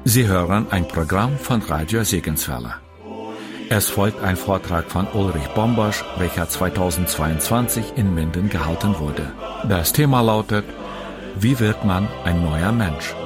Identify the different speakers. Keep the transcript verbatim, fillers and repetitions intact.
Speaker 1: Sie hören ein Programm von Radio Segenswelle. Es folgt ein Vortrag von Ulrich Bombosch, welcher zweitausendzweiundzwanzig in Minden gehalten wurde. Das Thema lautet: Wie wird man ein neuer Mensch?